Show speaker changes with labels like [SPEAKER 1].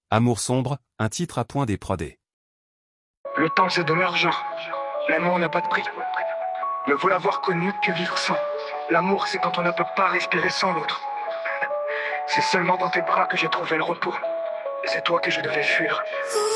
[SPEAKER 1] Amour sombre, un titre à point des prodés.
[SPEAKER 2] Le temps c'est de l'argent. L'amour n'a pas de prix. Ne vaut l'avoir connu que vivre sans. L'amour c'est quand on ne peut pas respirer sans l'autre. C'est seulement dans tes bras que j'ai trouvé le repos. C'est toi que je devais fuir.